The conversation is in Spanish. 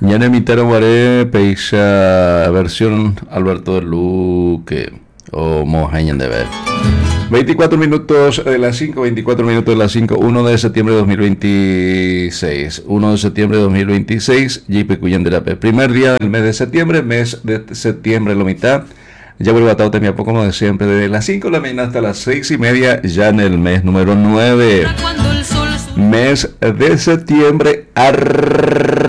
Ya en emitaron Guaré, Peixa, versión Alberto de Luque o Mojañen de ver. 24 minutos de las 5, 24 minutos de las 5, 1 de septiembre de 2026. 1 de septiembre de 2026, JP Cuyenderape. Primer día del mes de septiembre, la mitad. Ya vuelvo a Tauta, mi poco como de siempre, desde las 5 de la mañana hasta las 6:30, ya en el mes número 9. Mes de septiembre.